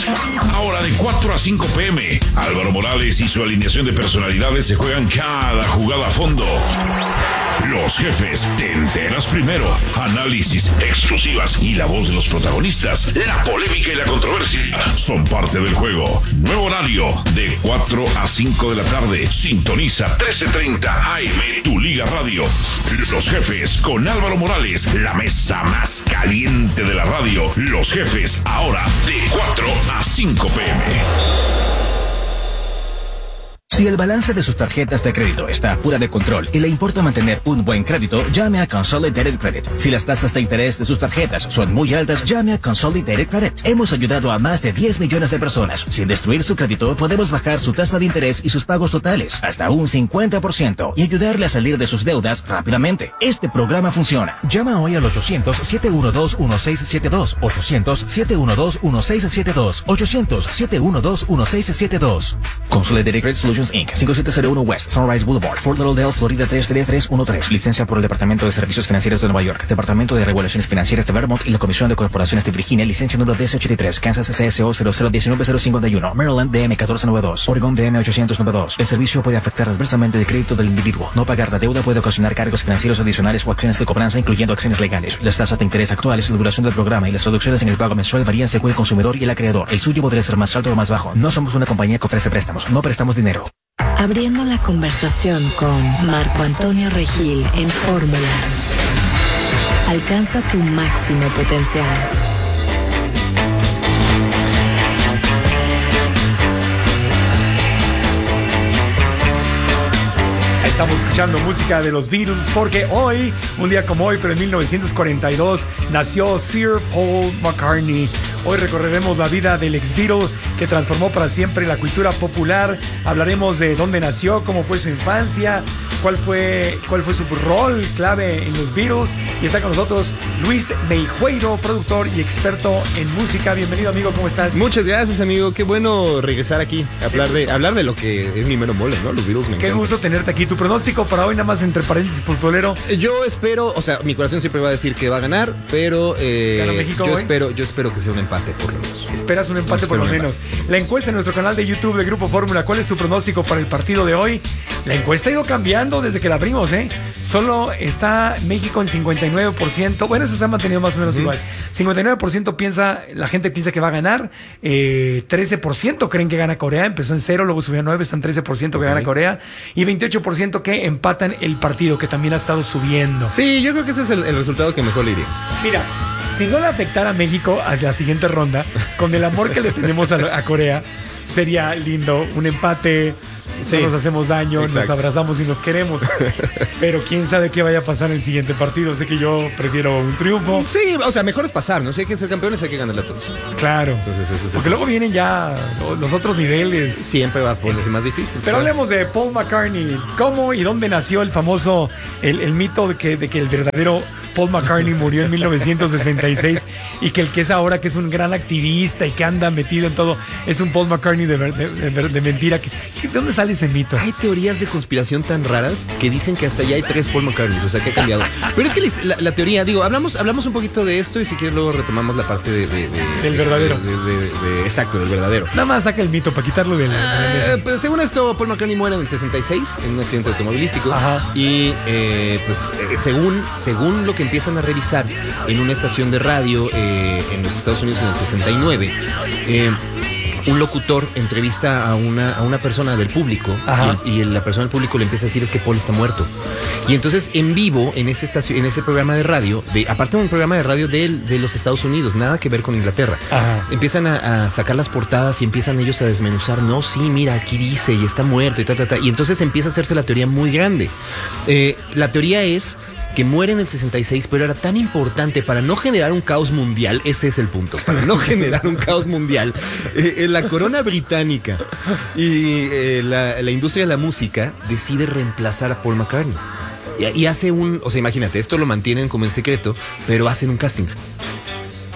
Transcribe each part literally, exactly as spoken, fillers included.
Ahora de cuatro a cinco pm, Álvaro Morales y su alineación de personalidades se juegan cada jugada a fondo. Los jefes, te enteras primero. Análisis, exclusivas y la voz de los protagonistas. La polémica y la controversia son parte del juego. Nuevo horario de cuatro a cinco de la tarde. Sintoniza trece treinta A M, tu Liga Radio. Los jefes con Álvaro Morales, la mesa más caliente de la radio. Los jefes, ahora de cuatro a cinco pm. Si el balance de sus tarjetas de crédito está fuera de control y le importa mantener un buen crédito, llame a Consolidated Credit. Si las tasas de interés de sus tarjetas son muy altas, llame a Consolidated Credit. Hemos ayudado a más de diez millones de personas. Sin destruir su crédito, podemos bajar su tasa de interés y sus pagos totales hasta un cincuenta por ciento y ayudarle a salir de sus deudas rápidamente. Este programa funciona. Llama hoy al ochocientos, siete uno dos, uno seis siete dos, ochocientos, siete uno dos, uno seis siete dos, ochocientos, siete uno dos, uno seis siete dos. Consolidated Credit Solutions incorporated. cinco siete cero uno West Sunrise Boulevard, Fort Lauderdale, Florida tres tres tres uno tres. Licencia por el Departamento de Servicios Financieros de Nueva York, Departamento de Regulaciones Financieras de Vermont y la Comisión de Corporaciones de Virginia. Licencia número D S ochenta y tres, Kansas C S O cero cero uno nueve cero cinco uno, Maryland D M catorce noventa y dos, Oregon D M ochocientos noventa y dos. El servicio puede afectar adversamente el crédito del individuo. No pagar la deuda puede ocasionar cargos financieros adicionales o acciones de cobranza, incluyendo acciones legales. Las tasas de interés actuales, la duración del programa y las reducciones en el pago mensual varían según el consumidor y el acreedor. El suyo podría ser más alto o más bajo. No somos una compañía que ofrece préstamos. No prestamos dinero. Abriendo la conversación con Marco Antonio Regil en Fórmula. Alcanza tu máximo potencial. Estamos escuchando música de los Beatles porque hoy, un día como hoy, pero en mil novecientos cuarenta y dos, nació Sir Paul McCartney. Hoy recorreremos la vida del ex Beatle que transformó para siempre la cultura popular. Hablaremos de dónde nació, cómo fue su infancia, cuál fue, cuál fue su rol clave en los Beatles. Y está con nosotros Luis Meijueiro, productor y experto en música. Bienvenido, amigo, ¿cómo estás? Muchas gracias, amigo. Qué bueno regresar aquí, hablar de, hablar de lo que es mi mero mole, ¿no? Los Beatles me Qué encantan. gusto tenerte aquí. Tu pronóstico para hoy, nada más entre paréntesis, futbolero. Yo espero, o sea, mi corazón siempre va a decir que va a ganar, pero eh, ¿Gana México yo hoy? espero, yo espero que sea un empate por lo menos. Esperas un empate por lo menos. La encuesta en nuestro canal de YouTube de Grupo Fórmula. ¿Cuál es tu pronóstico para el partido de hoy? La encuesta ha ido cambiando desde que la abrimos, ¿eh? Solo está México en cincuenta y nueve por ciento. Bueno, eso se ha mantenido más o menos uh-huh. igual. cincuenta y nueve por ciento piensa, la gente piensa que va a ganar. Eh, trece por ciento creen que gana Corea. Empezó en cero, luego subió a nueve, están trece por ciento que okay. gana Corea. Y veintiocho por ciento que empatan el partido, que también ha estado subiendo. Sí, yo creo que ese es el, el resultado que mejor le iría. Mira, si no le afectara a México a la siguiente ronda, con el amor que le tenemos a, a Corea, sería lindo un empate. Sí, no nos hacemos daño, exacto. Nos abrazamos y nos queremos. Pero quién sabe qué vaya a pasar en el siguiente partido. Sé que yo prefiero un triunfo. Sí, o sea, mejor es pasar, ¿no? Si hay que ser campeones, hay que ganarle a todos. Claro. Entonces, ese es Porque luego vienen ya los otros niveles. Siempre va a ponerse más difícil. Pero claro. Hablemos de Paul McCartney. ¿Cómo y dónde nació el famoso, el, el mito de que, de que el verdadero Paul McCartney murió en mil novecientos sesenta y seis y que el que es ahora, que es un gran activista y que anda metido en todo, es un Paul McCartney de, de, de, de mentira? ¿De dónde sale ese mito? Hay teorías de conspiración tan raras que dicen que hasta ya hay tres Paul McCartneys, o sea, que ha cambiado. Pero es que la, la teoría, digo, hablamos, hablamos un poquito de esto y si quieres luego retomamos la parte de... de, de del verdadero. De, de, de, de, exacto, del verdadero. Nada más saca el mito para quitarlo de la... Uh, pues según esto, Paul McCartney muere en el sesenta y seis en un accidente automovilístico. Ajá. Y eh, pues eh, según, según lo que empiezan a revisar en una estación de radio eh, en los Estados Unidos en el sesenta y nueve, eh, un locutor entrevista a una, a una persona del público y, y la persona del público le empieza a decir es que Paul está muerto. Y entonces en vivo, en ese, estación, en ese programa de radio, de, aparte de un programa de radio de, de los Estados Unidos, nada que ver con Inglaterra, Ajá. empiezan a, a sacar las portadas y empiezan ellos a desmenuzar, no, sí, mira, aquí dice y está muerto y ta, ta, ta. Y entonces empieza a hacerse la teoría muy grande. Eh, la teoría es que muere en el sesenta y seis, pero era tan importante para no generar un caos mundial, ese es el punto, para no generar un caos mundial, eh, eh, la corona británica y eh, la, la industria de la música decide reemplazar a Paul McCartney. Y, y hace un, o sea, imagínate, esto lo mantienen como en secreto, pero hacen un casting.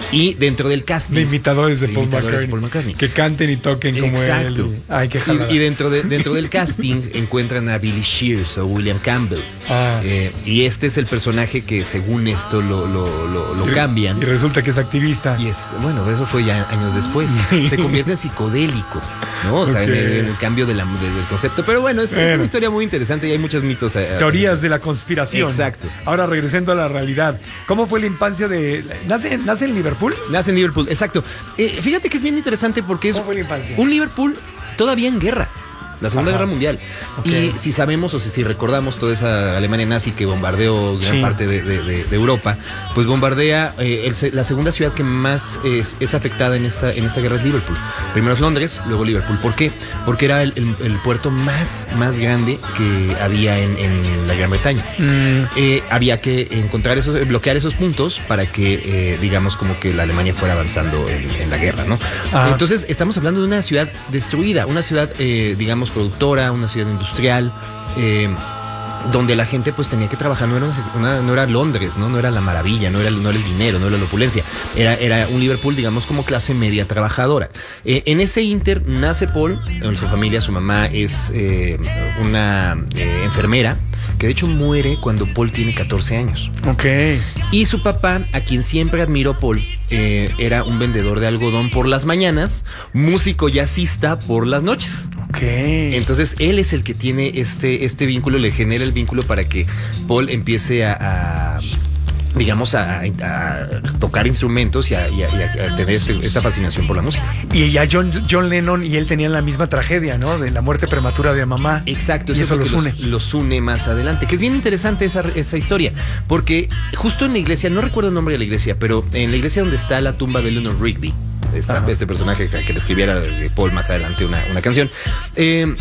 Y dentro del casting... De imitadores de, de Paul, imitadores McCartney, de Paul McCartney. Que canten y toquen como Exacto. él. Y, ay, qué jalada. Y, y dentro, de, dentro del casting encuentran a Billy Shears o William Campbell. Ah. Eh, y este es el personaje que según esto lo, lo, lo, lo y, cambian. Y resulta que es activista. Y es, bueno, eso fue ya años después. Se convierte en psicodélico, ¿no? O sea, okay. en, el, en el cambio de la, de, del concepto. Pero bueno, es, bueno, es una historia muy interesante y hay muchos mitos. Eh, Teorías de la conspiración. Exacto. Ahora regresando a la realidad. ¿Cómo fue la infancia de... ¿Nace, nace en Liverpool? Nace en Liverpool, exacto. Eh, fíjate que es bien interesante porque es ¿Cómo fue la infancia? Un Liverpool todavía en guerra. La Segunda Ajá. Guerra Mundial. Okay. Y si sabemos o si, si recordamos toda esa Alemania nazi que bombardeó gran sí. parte de, de, de, de Europa, pues bombardea eh, el, la segunda ciudad que más es, es afectada en esta, en esta guerra es Liverpool. Primero es Londres, luego Liverpool. ¿Por qué? Porque era el, el, el puerto más, más grande que había en, en la Gran Bretaña. Mm. Eh, había que encontrar esos, bloquear esos puntos para que, eh, digamos, como que la Alemania fuera avanzando en, en la guerra, ¿no? Ah. Entonces, estamos hablando de una ciudad destruida, una ciudad, eh, digamos, productora, una ciudad industrial, eh, donde la gente pues tenía que trabajar, no era, una, no era Londres, ¿no? No era la maravilla, no era, no era el dinero, no era la opulencia, era, era un Liverpool, digamos, como clase media trabajadora. Eh, en ese inter nace Paul, en su familia, su mamá es eh, una eh, enfermera, que de hecho muere cuando Paul tiene catorce años. Ok. Y su papá, a quien siempre admiró Paul, eh, era un vendedor de algodón por las mañanas, músico jazzista por las noches. Ok. Entonces él es el que tiene este, este vínculo, le genera el vínculo para que Paul empiece a... a digamos, a, a tocar instrumentos y a, y a, y a tener este, esta fascinación por la música. Y ya John, John Lennon y él tenían la misma tragedia, ¿no? De la muerte prematura de mamá. Exacto, y eso, eso los une. Los, los une más adelante, que es bien interesante esa, esa historia, porque justo en la iglesia, no recuerdo el nombre de la iglesia, pero en la iglesia donde está la tumba de Eleanor Rigby, esta, este personaje que, que le escribiera Paul más adelante una, una canción, eh,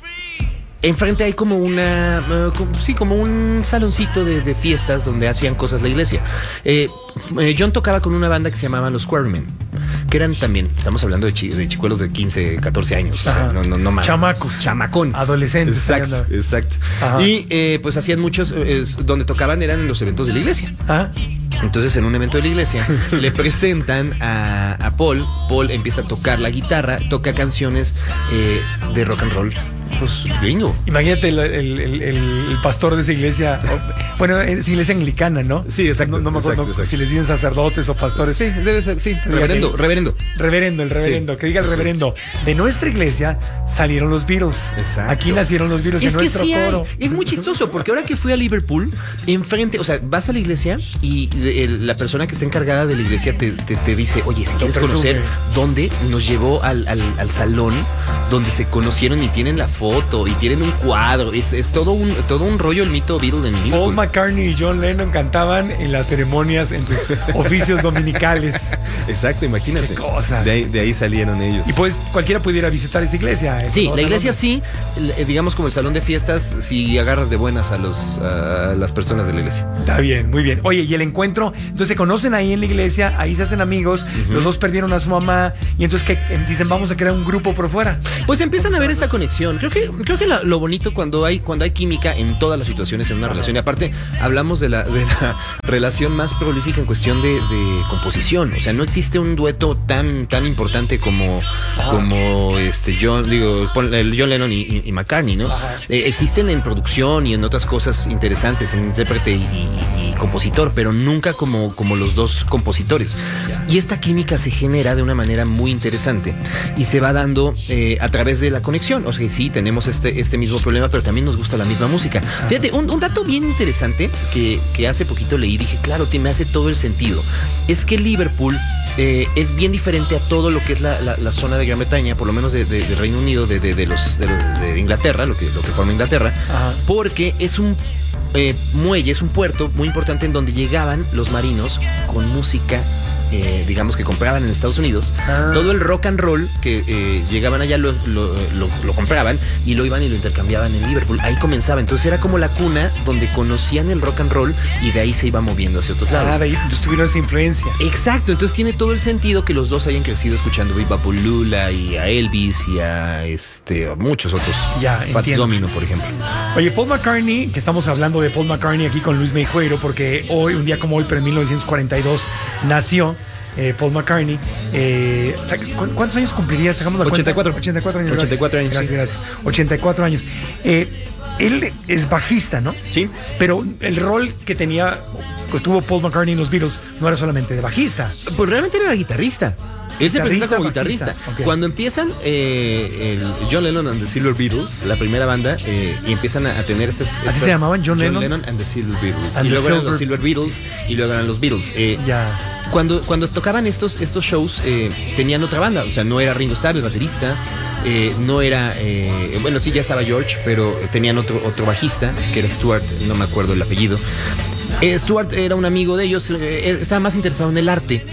enfrente hay como una, uh, como, sí, como un saloncito de, de fiestas donde hacían cosas la iglesia. Eh, eh, John tocaba con una banda que se llamaban los Quarrymen, que eran también, estamos hablando de, chi, de chicuelos de quince, catorce años, o sea, no, no, no más. Chamacos. Chamacones. Adolescentes. Exacto, exacto. Ajá. Y eh, pues hacían muchos, eh, donde tocaban eran en los eventos de la iglesia. Ajá. Entonces, en un evento de la iglesia, le presentan a, a Paul. Paul empieza a tocar la guitarra, toca canciones eh, de rock and roll. Pues gringo. Imagínate el, el, el, el pastor de esa iglesia, o, bueno, es iglesia anglicana, ¿no? Sí, exacto. No, no me acuerdo exacto, exacto. si les dicen sacerdotes o pastores. Sí, debe ser, sí. Reverendo, okay. reverendo. Reverendo, el reverendo, sí, que diga sí, el reverendo. Sí. De nuestra iglesia salieron los Beatles. Exacto. Aquí nacieron los Beatles, es en nuestro sí coro. Es muy chistoso, porque ahora que fui a Liverpool, enfrente, o sea, vas a la iglesia y el, la persona que está encargada de la iglesia te, te, te dice, oye, si quieres conocer dónde, nos llevó al, al, al salón donde se conocieron y tienen la foto y tienen un cuadro. Es, es todo un todo un rollo el mito Beatle en Liverpool. Paul McCartney y John Lennon cantaban en las ceremonias, en tus oficios dominicales. Exacto, imagínate. Qué cosa. De ahí, de ahí salieron ellos. Y pues cualquiera pudiera visitar esa iglesia. Sí, la iglesia sí, digamos como el salón de fiestas, si agarras de buenas a los a las personas de la iglesia. Está bien, muy bien. Oye, y el encuentro, entonces se conocen ahí en la iglesia, ahí se hacen amigos, uh-huh. Los dos perdieron a su mamá, y entonces que dicen, vamos a crear un grupo por fuera. Pues empiezan a ver esa conexión. Creo que, creo que la, lo bonito cuando hay, cuando hay química en todas las situaciones en una relación, y aparte hablamos de la, de la relación más prolífica en cuestión de, de composición. O sea, no existe un dueto tan, tan importante como, como este John, digo, el John Lennon y, y, y McCartney, ¿no? Eh, existen en producción y en otras cosas interesantes, en intérprete y, y, y compositor, pero nunca como, como los dos compositores. Y esta química se genera de una manera muy interesante y se va dando eh, a través de la conexión. O sea, sí, tenemos este, este mismo problema, pero también nos gusta la misma música. Fíjate, un, un dato bien interesante que, que hace poquito leí, dije, claro, me hace todo el sentido. Es que Liverpool eh, es bien diferente a todo lo que es la, la, la zona de Gran Bretaña, por lo menos de, de, de Reino Unido, de, de, de, los, de, de Inglaterra, lo que, lo que forma Inglaterra, Ajá. porque es un eh, muelle, es un puerto muy importante en donde llegaban los marinos con música. Eh, digamos que compraban en Estados Unidos, ah. todo el rock and roll que eh, llegaban allá lo, lo, lo, lo compraban y lo iban y lo intercambiaban en Liverpool. Ahí comenzaba, entonces era como la cuna donde conocían el rock and roll y de ahí se iba moviendo hacia otros lados. Ah, de ahí entonces tuvieron esa influencia. Exacto, entonces tiene todo el sentido que los dos hayan crecido escuchando Viva Lula y a Elvis y a este a muchos otros. Ya, Fats Domino, por ejemplo. Oye, Paul McCartney, que estamos hablando de Paul McCartney aquí con Luis Meijueiro, porque hoy, un día como hoy, pero en mil novecientos cuarenta y dos, nació. eh, Paul McCartney. Eh, ¿Cuántos años cumpliría? Sacamos la ochenta y cuatro. Cuenta. ochenta y cuatro años. ochenta y cuatro años. Gracias, sí. gracias. ochenta y cuatro años. Eh, él es bajista, ¿no? Sí. Pero el rol que tenía, que tuvo Paul McCartney en los Beatles, no era solamente de bajista. Pues realmente era guitarrista. Él se presenta como Bajista, guitarrista. okay. Cuando empiezan eh, el John Lennon and the Silver Beatles, la primera banda, eh, y empiezan a, a tener estas, estas... ¿Así se llamaban? John, John Lennon? Lennon and the Silver Beatles. And y luego Silver... eran los Silver Beatles y luego eran los Beatles. Eh, ya. Cuando, cuando tocaban estos, estos shows, eh, tenían otra banda. O sea, no era Ringo Starr, el baterista. Eh, no era... Eh, bueno, sí, ya estaba George, pero tenían otro, otro bajista, que era Stuart, no me acuerdo el apellido. Eh, Stuart era un amigo de ellos, eh, estaba más interesado en el arte.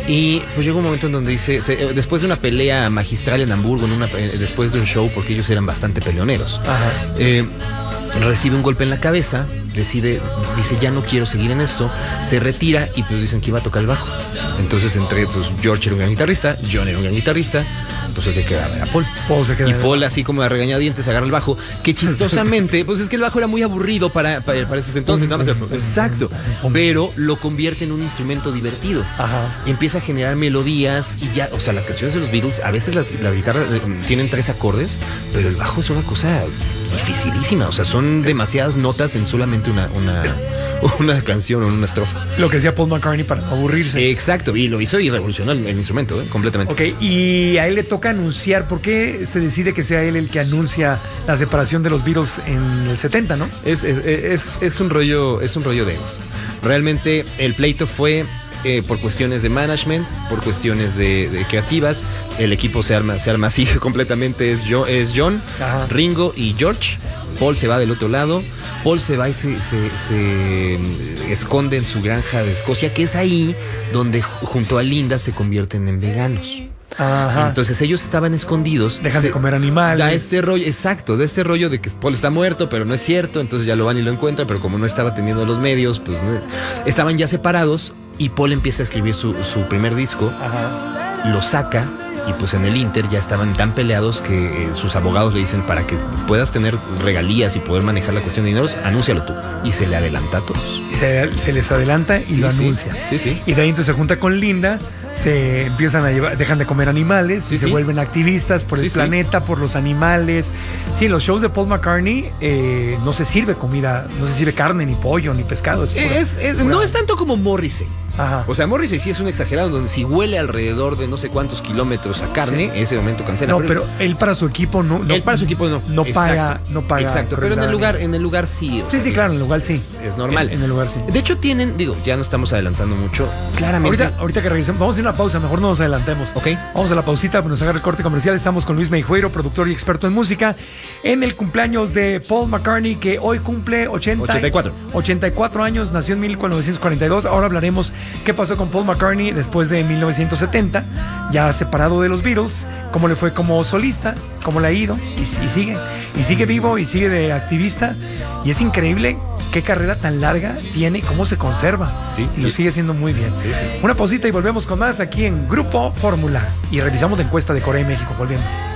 Y pues llegó un momento en donde dice, se, después de una pelea magistral en Hamburgo, en una, eh, después de un show, porque ellos eran bastante peleoneros, Ajá. Eh, recibe un golpe en la cabeza, decide, dice, ya no quiero seguir en esto, se retira y pues dicen que iba a tocar el bajo. Entonces entre, pues George era un gran guitarrista, John era un gran guitarrista, pues el que quedaba era Paul. Paul se queda y Paul así como a regañadientes agarra el bajo, que chistosamente, pues es que el bajo era muy aburrido para, para, para ese entonces, nada más. Exacto, pero lo convierte en un instrumento divertido. Ajá. Empieza a generar melodías y ya, o sea, las canciones de los Beatles, a veces las, la guitarra eh, tienen tres acordes, pero el bajo es una cosa dificilísima, o sea, son demasiadas notas en solamente una, una, una canción o una estrofa. Lo que decía Paul McCartney para no aburrirse. Exacto, y lo hizo y revolucionó el, el instrumento, ¿eh? Completamente. Ok, y a él le toca anunciar, ¿por qué se decide que sea él el que anuncia la separación de los Beatles en el setenta, no? Es, es, es, es un rollo, es un rollo de egos. Realmente el pleito fue eh, por cuestiones de management, por cuestiones de, de creativas. El equipo se arma, se arma así completamente. Es, yo, es John, Ajá. Ringo y George. Paul se va del otro lado. Paul se va y se, se, se esconde en su granja de Escocia, que es ahí donde junto a Linda se convierten en veganos. Ajá. Entonces ellos estaban escondidos. Dejan se, de comer animales. Da este rollo, exacto, de este rollo de que Paul está muerto, pero no es cierto. Entonces ya lo van y lo encuentran, pero como no estaba teniendo los medios, pues no, estaban ya separados. Y Paul empieza a escribir su, su primer disco. Ajá. Lo saca. Y pues en el Inter ya estaban tan peleados que eh, sus abogados le dicen, para que puedas tener regalías y poder manejar la cuestión de dineros, anúncialo tú. Y se le adelanta a todos. Se, se les adelanta y Sí, lo sí. anuncia. Sí, sí. Y de ahí entonces se junta con Linda, se empiezan a llevar, dejan de comer animales, Sí, y se sí. vuelven activistas por Sí, el sí. planeta, por los animales. Sí, en los shows de Paul McCartney eh, no se sirve comida, no se sirve carne, ni pollo, ni pescado. Es pura- Es, es- pura- no es tanto como Morrissey. Ajá. O sea, Morrissey sí es un exagerado, donde si huele alrededor de no sé cuántos kilómetros a carne, Sí. ese momento cancela. No, pero él para su equipo no. no él para su equipo no. No paga, Exacto. no paga. Exacto, pero en el lugar, en el lugar sí. o Sí, sea, sí, claro, en el digamos, lugar sí. Es, es normal. En, en el lugar sí. De hecho, tienen, digo, ya no estamos adelantando mucho. Claramente. Ahorita, ahorita que regresemos, vamos a ir a una pausa, mejor no nos adelantemos. Ok. Vamos a la pausita, nos agarra el corte comercial. Estamos con Luis Meijueiro, productor y experto en música, en el cumpleaños de Paul McCartney, que hoy cumple ochenta, ochenta y cuatro. ochenta y cuatro años, nació en mil novecientos cuarenta y dos. Ahora hablaremos qué pasó con Paul McCartney después de mil novecientos setenta, ya separado de los Beatles, cómo le fue como solista, cómo le ha ido, y, y sigue, y sigue vivo, y sigue de activista, y es increíble qué carrera tan larga tiene y cómo se conserva. Sí. Y lo Y- sigue haciendo muy bien. Sí, sí. Una pausita y volvemos con más aquí en Grupo Fórmula. Y revisamos la encuesta de Corea y México. Volviendo.